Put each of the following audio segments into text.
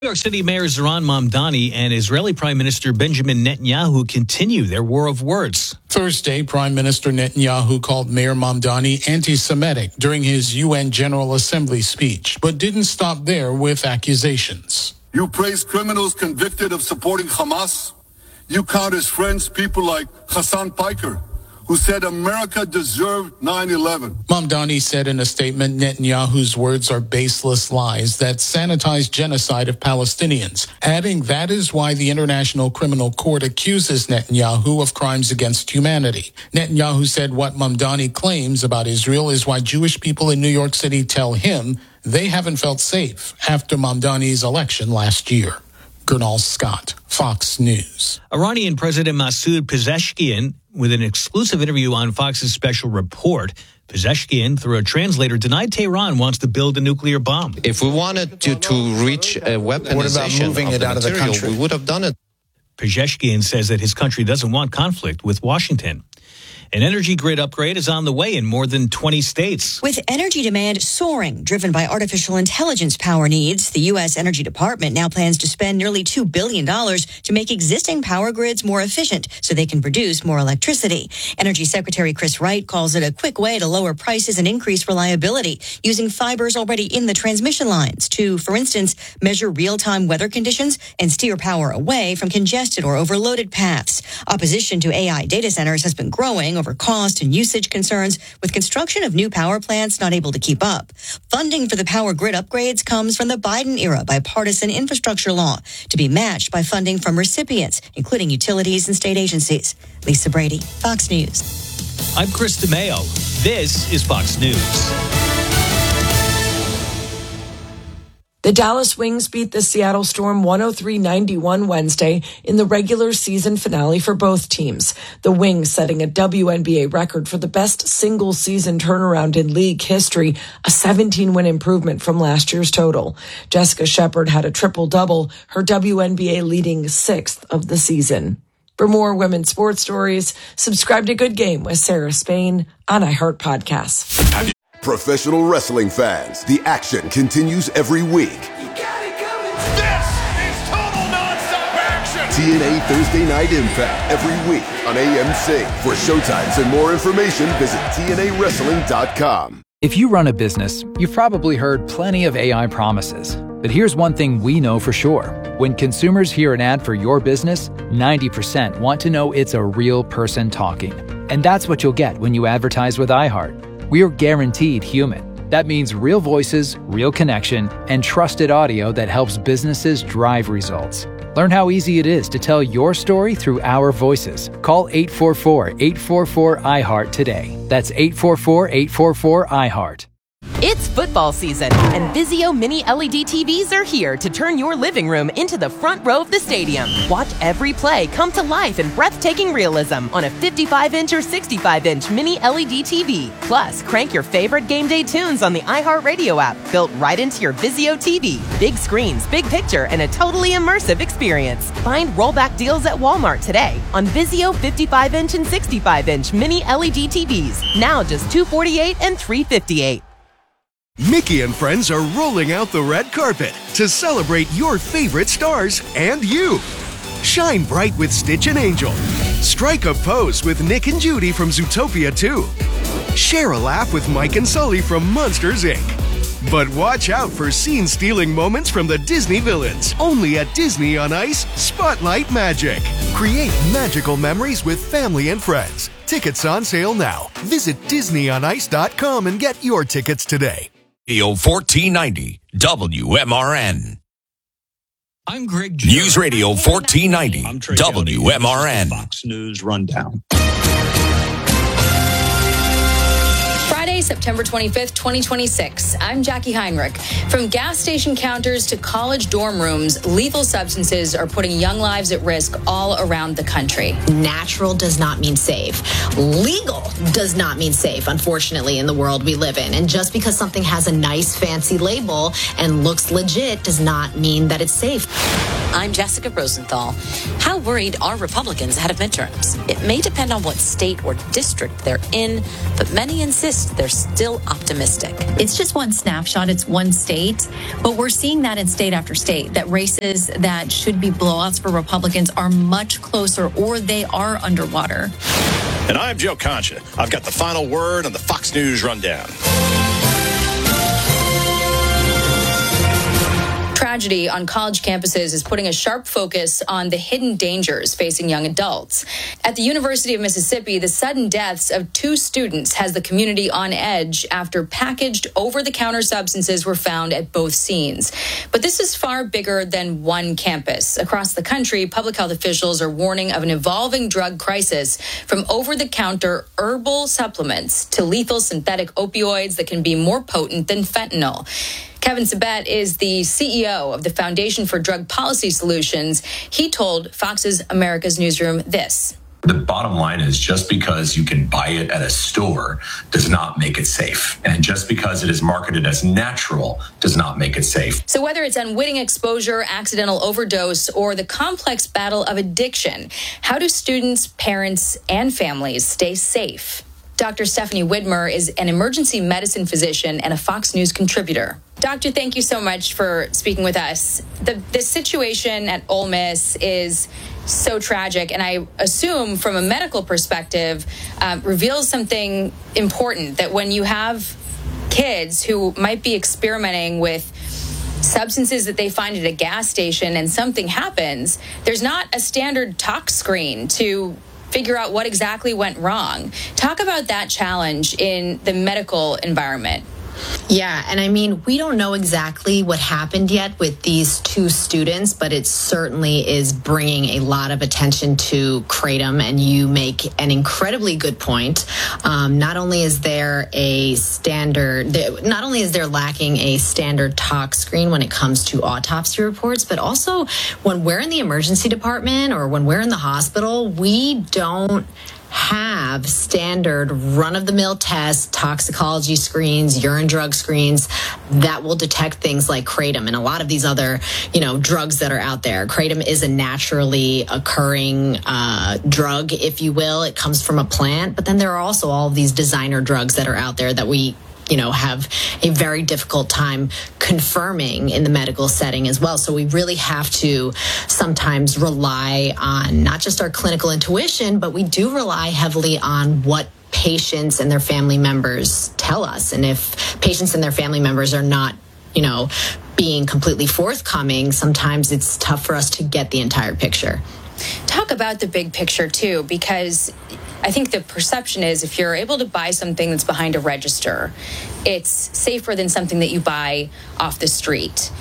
New York City Mayor Zohran Mamdani and Israeli Prime Minister Benjamin Netanyahu continue their war of words. Thursday, Prime Minister Netanyahu called Mayor Mamdani anti-Semitic during his UN General Assembly speech, but didn't stop there with accusations. You praise criminals convicted of supporting Hamas. You count as friends people like Hassan Piker, who said America deserved 9/11. Mamdani said in a statement Netanyahu's words are baseless lies that sanitize genocide of Palestinians, adding that is why the International Criminal Court accuses Netanyahu of crimes against humanity. Netanyahu said what Mamdani claims about Israel is why Jewish people in New York City tell him they haven't felt safe after Mamdani's election last year. Gernal Scott, Fox News. Iranian President Masoud Pezeshkian, with an exclusive interview on Fox's Special Report, Pezeshkian, through a translator, denied Tehran wants to build a nuclear bomb. If we wanted to reach a weaponization moving of it the out of the material, country? we would have done it. Pezeshkian says that his country doesn't want conflict with Washington. An energy grid upgrade is on the way in more than 20 states. With energy demand soaring, driven by artificial intelligence power needs, the U.S. Energy Department now plans to spend nearly $2 billion to make existing power grids more efficient so they can produce more electricity. Energy Secretary Chris Wright calls it a quick way to lower prices and increase reliability, using fibers already in the transmission lines to, for instance, measure real-time weather conditions and steer power away from congested or overloaded paths. Opposition to AI data centers has been growing over cost and usage concerns, with construction of new power plants not able to keep up. Funding for the power grid upgrades comes from the Biden-era bipartisan infrastructure law, to be matched by funding from recipients, including utilities and state agencies. Lisa Brady, Fox News. I'm Chris DeMeo. This is Fox News. The Dallas Wings beat the Seattle Storm 103-91 Wednesday in the regular season finale for both teams. The Wings setting a WNBA record for the best single season turnaround in league history, a 17-win improvement from last year's total. Jessica Shepard had a triple-double, her WNBA leading sixth of the season. For more women's sports stories, subscribe to Good Game with Sarah Spain on iHeart Podcasts. Professional wrestling fans, the action continues every week. This is total nonstop action! TNA Thursday Night Impact every week on AMC. For showtimes and more information, visit TNAWrestling.com. If you run a business, you've probably heard plenty of AI promises. But here's one thing we know for sure. When consumers hear an ad for your business, 90% want to know it's a real person talking. And that's what you'll get when you advertise with iHeart. We are guaranteed human. That means real voices, real connection, and trusted audio that helps businesses drive results. Learn how easy it is to tell your story through our voices. Call 844-844-iHeart today. That's 844-844-iHeart. It's football season, and Vizio Mini LED TVs are here to turn your living room into the front row of the stadium. Watch every play come to life in breathtaking realism on a 55-inch or 65-inch Mini LED TV. Plus, crank your favorite game day tunes on the iHeartRadio app, built right into your Vizio TV. Big screens, big picture, and a totally immersive experience. Find rollback deals at Walmart today on Vizio 55-inch and 65-inch Mini LED TVs. Now just $248 and $358. Mickey and friends are rolling out the red carpet to celebrate your favorite stars and you. Shine bright with Stitch and Angel. Strike a pose with Nick and Judy from Zootopia 2. Share a laugh with Mike and Sully from Monsters, Inc. But watch out for scene-stealing moments from the Disney villains. Only at Disney on Ice Spotlight Magic. Create magical memories with family and friends. Tickets on sale now. Visit DisneyOnIce.com and get your tickets today. Radio 1490 WMRN. I'm Greg News Radio 1490 WMRN. Fox News Rundown. Friday, September 25th, 2026. I'm Jackie Heinrich. From gas station counters to college dorm rooms, lethal substances are putting young lives at risk all around the country. Natural does not mean safe. Legal does not mean safe, unfortunately, in the world we live in. And just because something has a nice, fancy label and looks legit does not mean that it's safe. I'm Jessica Rosenthal. How worried are Republicans ahead of midterms? It may depend on what state or district they're in, but many insist they're still optimistic. It's just one snapshot. It's one state. But we're seeing that in state after state, that races that should be blowouts for Republicans are much closer, or they are underwater. And I'm Joe Concha. I've got the final word on the Fox News Rundown. Tragedy on college campuses is putting a sharp focus on the hidden dangers facing young adults. At the University of Mississippi, the sudden deaths of 2 students has the community on edge after packaged over-the-counter substances were found at both scenes. But this is far bigger than one campus. Across the country, public health officials are warning of an evolving drug crisis, from over-the-counter herbal supplements to lethal synthetic opioids that can be more potent than fentanyl. Kevin Sabet is the CEO of the Foundation for Drug Policy Solutions. He told Fox's America's Newsroom this. The bottom line is, just because you can buy it at a store does not make it safe. And just because it is marketed as natural does not make it safe. So whether it's unwitting exposure, accidental overdose, or the complex battle of addiction, how do students, parents, and families stay safe? Dr. Stephanie Widmer is an emergency medicine physician and a Fox News contributor. Doctor, thank you so much for speaking with us. The situation at Ole Miss is so tragic, and I assume from a medical perspective reveals something important, that when you have kids who might be experimenting with substances that they find at a gas station and something happens, there's not a standard tox screen to figure out what exactly went wrong. Talk about that challenge in the medical environment. Yeah, and I mean, we don't know exactly what happened yet with these 2 students, but it certainly is bringing a lot of attention to kratom, and you make an incredibly good point. Not only is there lacking a standard tox screen when it comes to autopsy reports, but also when we're in the emergency department or when we're in the hospital, we don't have standard run-of-the-mill tests, toxicology screens, urine drug screens that will detect things like kratom and a lot of these other, drugs that are out there. Kratom is a naturally occurring drug, if you will. It comes from a plant, but then there are also all of these designer drugs that are out there that we have a very difficult time confirming in the medical setting as well. So we really have to sometimes rely on not just our clinical intuition, but we do rely heavily on what patients and their family members tell us. And if patients and their family members are not, being completely forthcoming, sometimes it's tough for us to get the entire picture. Talk about the big picture, too, because I think the perception is if you're able to buy something that's behind a register, it's safer than something that you buy off the street.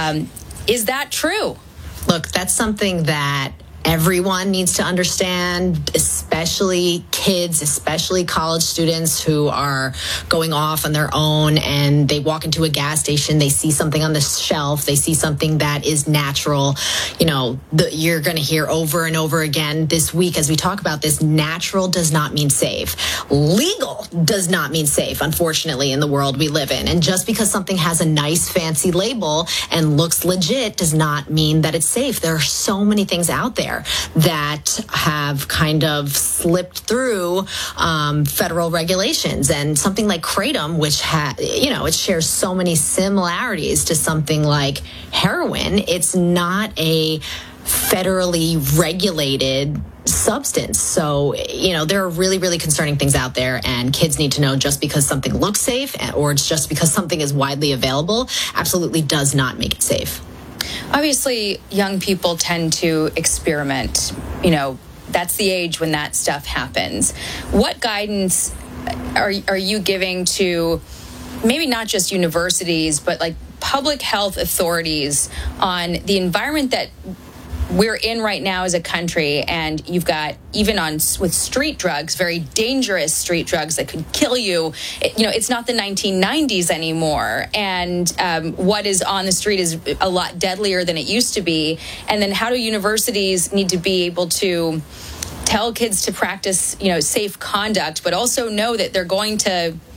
Is that true? Look, that's something that everyone needs to understand, especially kids, especially college students who are going off on their own and they walk into a gas station, they see something on the shelf, they see something that is natural. You're going to hear over and over again this week as we talk about this, natural does not mean safe. Legal does not mean safe, unfortunately, in the world we live in. And just because something has a nice fancy label and looks legit does not mean that it's safe. There are so many things out there that have kind of slipped through federal regulations, and something like kratom, which it shares so many similarities to something like heroin. It's not a federally regulated substance. So, there are really, really concerning things out there, and kids need to know just because something looks safe or just because something is widely available absolutely does not make it safe. Obviously, young people tend to experiment. That's the age when that stuff happens. What guidance are you giving to maybe not just universities, but like public health authorities on the environment that we're in right now as a country? And you've got, even with street drugs, very dangerous street drugs that could kill you. It's not the 1990s anymore. And what is on the street is a lot deadlier than it used to be. And then how do universities need to be able to tell kids to practice, safe conduct, but also know that they're going to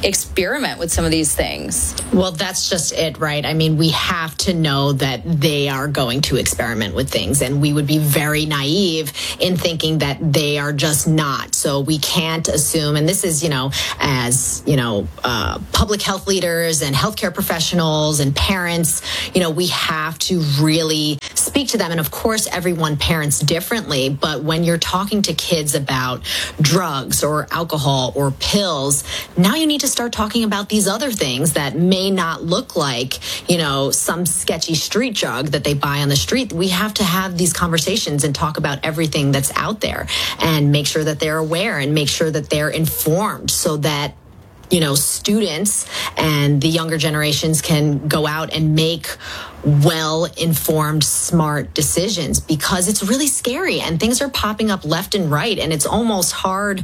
experiment with some of these things. Well, that's just it, right? I mean, we have to know that they are going to experiment with things, and we would be very naive in thinking that they are just not. So we can't assume, and this is, as, public health leaders and healthcare professionals and parents, we have to really speak to them. And of course, everyone parents differently, but when you're talking to kids about drugs or alcohol or pills, now you need to start talking about these other things that may not look like, some sketchy street drug that they buy on the street. We have to have these conversations and talk about everything that's out there and make sure that they're aware and make sure that they're informed so that students and the younger generations can go out and make well-informed, smart decisions, because it's really scary and things are popping up left and right. And it's almost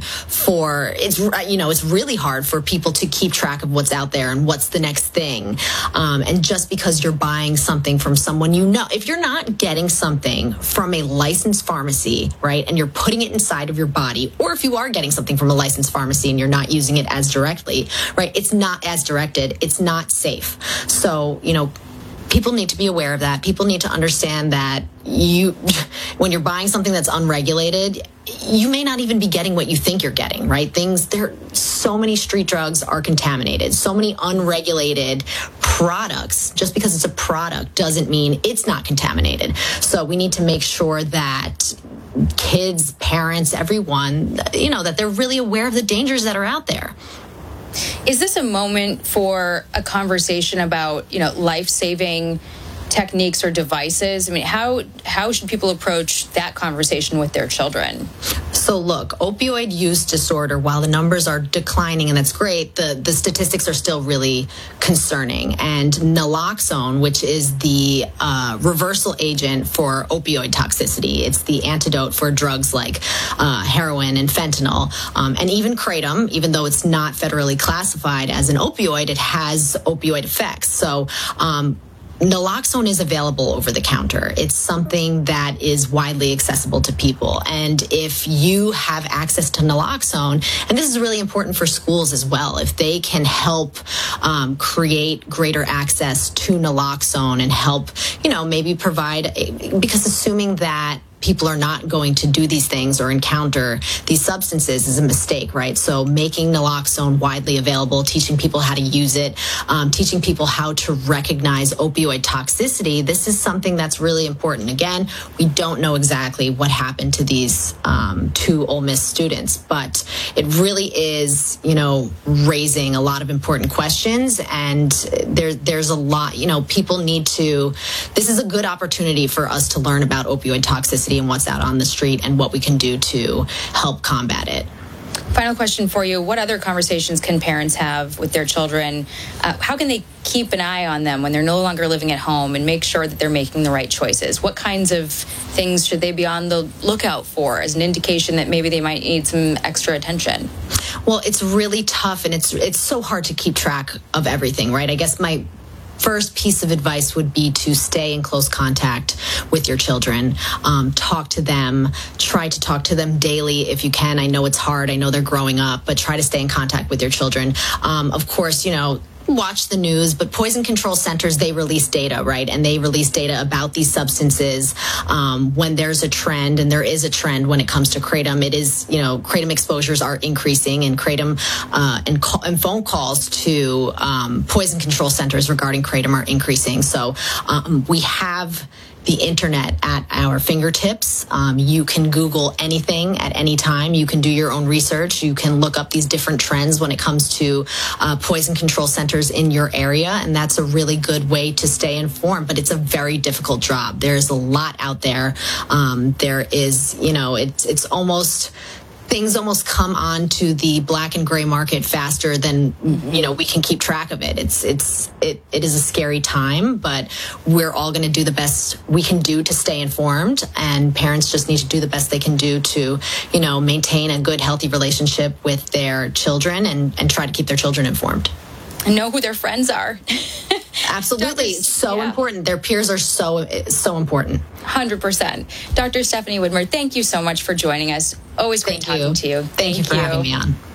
it's really hard for people to keep track of what's out there and what's the next thing. And just because you're buying something from someone, if you're not getting something from a licensed pharmacy, right, and you're putting it inside of your body, or if you are getting something from a licensed pharmacy and you're not using it as directly, right, it's not as directed, it's not safe. So, people need to be aware of that. People need to understand that when you're buying something that's unregulated, you may not even be getting what you think you're getting, right? So many street drugs are contaminated. So many unregulated products. Just because it's a product doesn't mean it's not contaminated. So we need to make sure that kids, parents, everyone, that they're really aware of the dangers that are out there. Is this a moment for a conversation about, life-saving techniques or devices? I mean, how should people approach that conversation with their children? So look, opioid use disorder, while the numbers are declining, and that's great, the statistics are still really concerning. And naloxone, which is the reversal agent for opioid toxicity, it's the antidote for drugs like heroin and fentanyl, and even kratom, even though it's not federally classified as an opioid, it has opioid effects. So naloxone is available over the counter. It's something that is widely accessible to people. And if you have access to naloxone, and this is really important for schools as well, if they can help create greater access to naloxone and help, maybe provide, because assuming that people are not going to do these things or encounter these substances is a mistake, right? So making naloxone widely available, teaching people how to use it, teaching people how to recognize opioid toxicity, this is something that's really important. Again, we don't know exactly what happened to these two Ole Miss students, but it really is, raising a lot of important questions. And there's a lot, people need to, this is a good opportunity for us to learn about opioid toxicity and what's out on the street and what we can do to help combat it. Final question for you. What other conversations can parents have with their children? How can they keep an eye on them when they're no longer living at home and make sure that they're making the right choices? What kinds of things should they be on the lookout for as an indication that maybe they might need some extra attention? Well, it's really tough, and it's so hard to keep track of everything, right? I guess my first piece of advice would be to stay in close contact with your children. Talk to them. Try to talk to them daily if you can. I know it's hard. I know they're growing up, but try to stay in contact with your children. Of course, watch the news, but poison control centers, they release data, right? And they release data about these substances when there's a trend, and there is a trend when it comes to kratom. It is, kratom exposures are increasing, and kratom and phone calls to poison control centers regarding kratom are increasing. So we have the internet at our fingertips. You can Google anything at any time. You can do your own research. You can look up these different trends when it comes to poison control centers in your area, and that's a really good way to stay informed. But it's a very difficult job. There's a lot out there. There is, it's almost... Things almost come on to the black and gray market faster than, we can keep track of it. It is a scary time, but we're all going to do the best we can do to stay informed, and parents just need to do the best they can do to, maintain a good, healthy relationship with their children and try to keep their children informed. And know who their friends are. Absolutely. It's so important. Their peers are so important. 100%. Dr. Stephanie Widmer, thank you so much for joining us. Always great talking to you. Thank you for having me on.